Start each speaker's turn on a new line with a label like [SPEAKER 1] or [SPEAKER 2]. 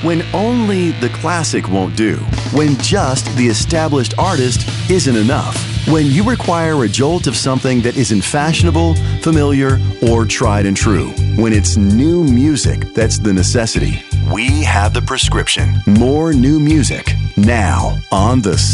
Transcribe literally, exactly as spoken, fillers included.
[SPEAKER 1] When only the classic won't do. When just the established artist isn't enough. When you require a jolt of something that isn't fashionable, familiar, or tried and true. When it's new music that's the necessity. We have the prescription. More new music now on the